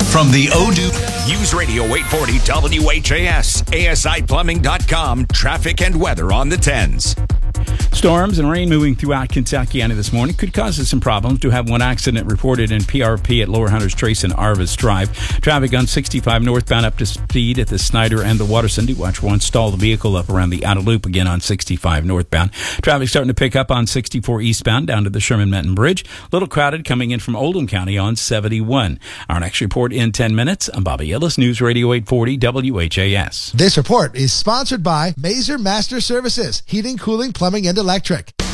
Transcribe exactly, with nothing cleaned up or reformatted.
From the Odoo News Radio eight forty W H A S, A S I plumbing dot com, traffic and weather on the tens. Storms and rain moving throughout Kentucky County this morning could cause us some problems. Do have one accident reported in P R P at Lower Hunters Trace and Arvis Drive. Traffic on sixty-five northbound up to speed at the Snyder and the Waterson. Do watch one stalled vehicle up around the outer loop again on sixty-five northbound. Traffic starting to pick up on sixty-four eastbound down to the Sherman-Menton Bridge. A little crowded coming in from Oldham County on seventy-one. Our next report in ten minutes. I'm Bobby Ellis, News Radio eight forty W H A S. This report is sponsored by Mazer Master Services, heating, cooling, plumbing, and electric.